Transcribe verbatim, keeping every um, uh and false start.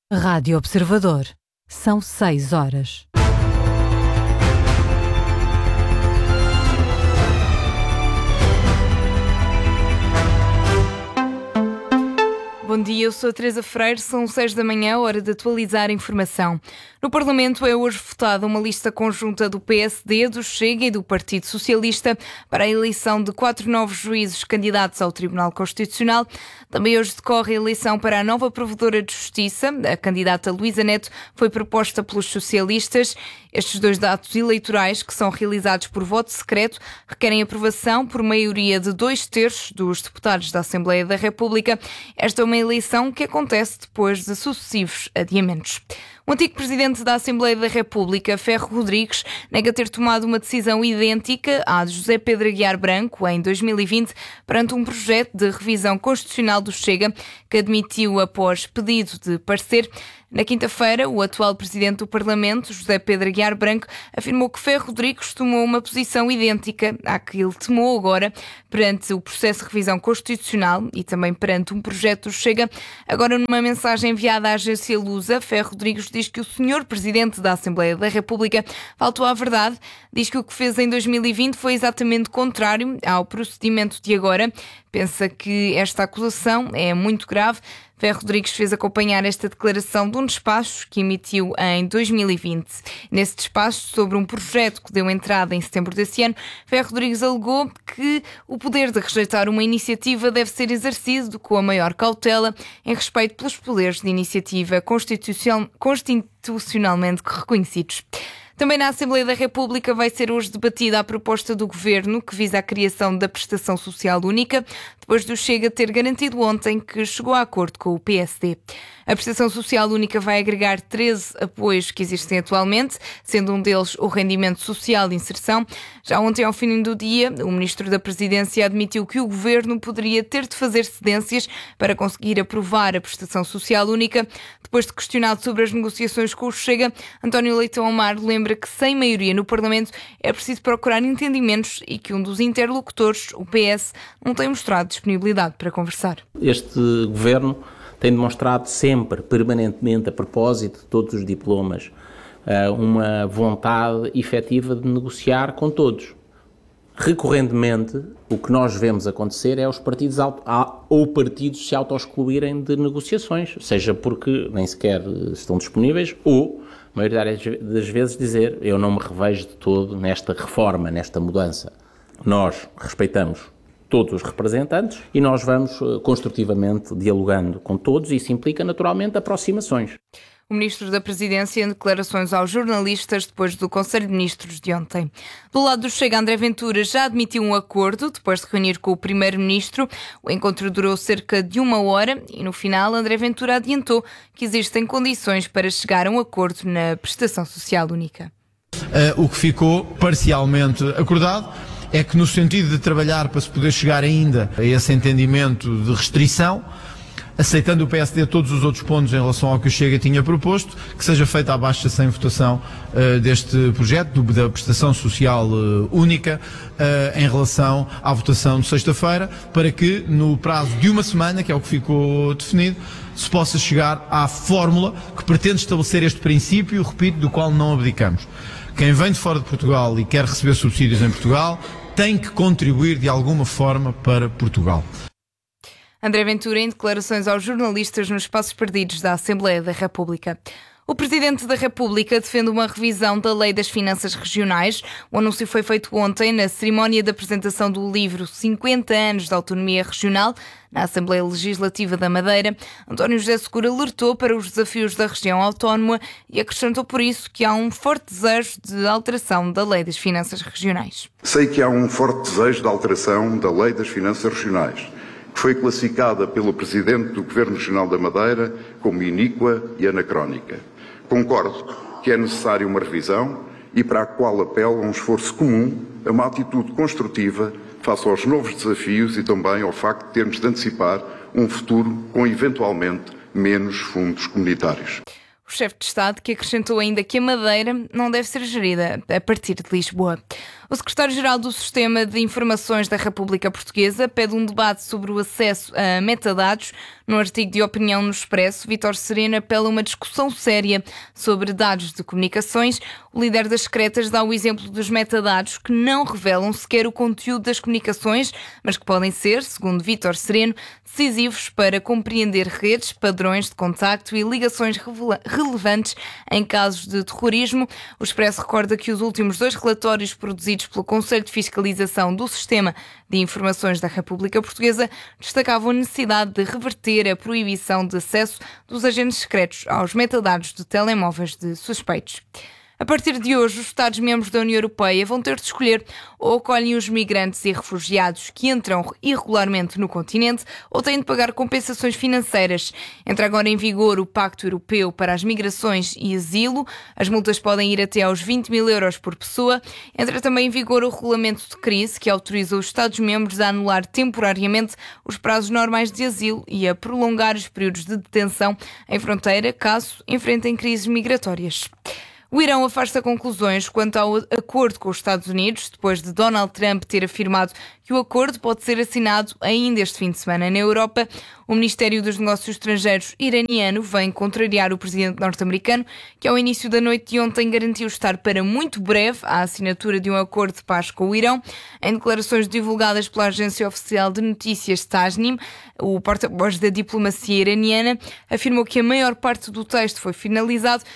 Rádio Observador. São seis horas. Bom dia, eu sou a Teresa Freire, são seis da manhã, hora de atualizar a informação. No Parlamento é hoje votada uma lista conjunta do P S D, do Chega e do Partido Socialista para a eleição de quatro novos juízes candidatos ao Tribunal Constitucional. Também hoje decorre a eleição para a nova Provedora de Justiça. A candidata Luísa Neto foi proposta pelos socialistas. Estes dois dados eleitorais, que são realizados por voto secreto, requerem aprovação por maioria de dois terços dos deputados da Assembleia da República. Esta é uma eleição que acontece depois de sucessivos adiamentos. O antigo presidente da Assembleia da República, Ferro Rodrigues, nega ter tomado uma decisão idêntica à de José Pedro Aguiar Branco em dois mil e vinte, perante um projeto de revisão constitucional do Chega, que admitiu após pedido de parecer. Na quinta-feira, o atual presidente do Parlamento, José Pedro Aguiar Branco, afirmou que Ferro Rodrigues tomou uma posição idêntica à que ele tomou agora perante o processo de revisão constitucional e também perante um projeto do Chega. Agora, numa mensagem enviada à agência Lusa, Ferro Rodrigues diz que o senhor presidente da Assembleia da República faltou à verdade, diz que o que fez em dois mil e vinte foi exatamente contrário ao procedimento de agora. Pensa que esta acusação é muito grave. Ferro Rodrigues fez acompanhar esta declaração de um despacho que emitiu em dois mil e vinte. Nesse despacho, sobre um projeto que deu entrada em setembro desse ano, Ferro Rodrigues alegou que o poder de rejeitar uma iniciativa deve ser exercido com a maior cautela em respeito pelos poderes de iniciativa constitucionalmente reconhecidos. Também na Assembleia da República vai ser hoje debatida a proposta do Governo que visa a criação da Prestação Social Única, depois do Chega ter garantido ontem que chegou a acordo com o P S D. A Prestação Social Única vai agregar treze apoios que existem atualmente, sendo um deles o rendimento social de inserção. Já ontem, ao fim do dia, o Ministro da Presidência admitiu que o Governo poderia ter de fazer cedências para conseguir aprovar a Prestação Social Única. Depois de questionado sobre as negociações com o Chega, António Leitão Amaro lembra que sem maioria no Parlamento é preciso procurar entendimentos e que um dos interlocutores, o P S, não tem mostrado disponibilidade para conversar. Este Governo tem demonstrado sempre, permanentemente, a propósito de todos os diplomas, uma vontade efetiva de negociar com todos. Recorrentemente, o que nós vemos acontecer é os partidos auto, ou partidos se auto-excluírem de negociações, seja porque nem sequer estão disponíveis ou, a maioria das vezes, dizer eu não me revejo de todo nesta reforma, nesta mudança. Nós respeitamos todos os representantes e nós vamos uh, construtivamente dialogando com todos e isso implica naturalmente aproximações. O Ministro da Presidência em declarações aos jornalistas depois do Conselho de Ministros de ontem. Do lado do Chega, André Ventura já admitiu um acordo depois de reunir com o Primeiro-Ministro. O encontro durou cerca de uma hora e no final André Ventura adiantou que existem condições para chegar a um acordo na Prestação Social Única. Uh, o que ficou parcialmente acordado é que, no sentido de trabalhar para se poder chegar ainda a esse entendimento de restrição, aceitando o P S D todos os outros pontos em relação ao que o Chega tinha proposto, que seja feita a baixa sem votação uh, deste projeto, do, da prestação social uh, única, uh, em relação à votação de sexta-feira, para que no prazo de uma semana, que é o que ficou definido, se possa chegar à fórmula que pretende estabelecer este princípio, repito, do qual não abdicamos. Quem vem de fora de Portugal e quer receber subsídios em Portugal tem que contribuir de alguma forma para Portugal. André Ventura em declarações aos jornalistas nos espaços perdidos da Assembleia da República. O Presidente da República defende uma revisão da Lei das Finanças Regionais. O anúncio foi feito ontem na cerimónia de apresentação do livro cinquenta anos de Autonomia Regional na Assembleia Legislativa da Madeira. António José Seguro alertou para os desafios da região autónoma e acrescentou por isso que há um forte desejo de alteração da Lei das Finanças Regionais. Sei que há um forte desejo de alteração da Lei das Finanças Regionais, que foi classificada pelo Presidente do Governo Regional da Madeira como iníqua e anacrónica. Concordo que é necessária uma revisão e para a qual apelo a um esforço comum, a uma atitude construtiva face aos novos desafios e também ao facto de termos de antecipar um futuro com, eventualmente, menos fundos comunitários. O chefe de Estado que acrescentou ainda que a Madeira não deve ser gerida a partir de Lisboa. O secretário-geral do Sistema de Informações da República Portuguesa pede um debate sobre o acesso a metadados. No artigo de opinião no Expresso, Vítor Sereno apela a uma discussão séria sobre dados de comunicações. O líder das secretas dá o exemplo dos metadados que não revelam sequer o conteúdo das comunicações, mas que podem ser, segundo Vítor Sereno, decisivos para compreender redes, padrões de contacto e ligações relevantes em casos de terrorismo. O Expresso recorda que os últimos dois relatórios produzidos pelo Conselho de Fiscalização do Sistema de Informações da República Portuguesa destacavam a necessidade de reverter a proibição de acesso dos agentes secretos aos metadados de telemóveis de suspeitos. A partir de hoje, os Estados-membros da União Europeia vão ter de escolher ou acolhem os migrantes e refugiados que entram irregularmente no continente ou têm de pagar compensações financeiras. Entra agora em vigor o Pacto Europeu para as Migrações e Asilo. As multas podem ir até aos vinte mil euros por pessoa. Entra também em vigor o Regulamento de Crise, que autoriza os Estados-membros a anular temporariamente os prazos normais de asilo e a prolongar os períodos de detenção em fronteira, caso enfrentem crises migratórias. O Irão afasta conclusões quanto ao acordo com os Estados Unidos, depois de Donald Trump ter afirmado que o acordo pode ser assinado ainda este fim de semana. Na Europa, o Ministério dos Negócios Estrangeiros iraniano vem contrariar o presidente norte-americano, que ao início da noite de ontem garantiu estar para muito breve a assinatura de um acordo de paz com o Irão. Em declarações divulgadas pela agência oficial de notícias Tasnim, o porta-voz da diplomacia iraniana afirmou que a maior parte do texto foi finalizado,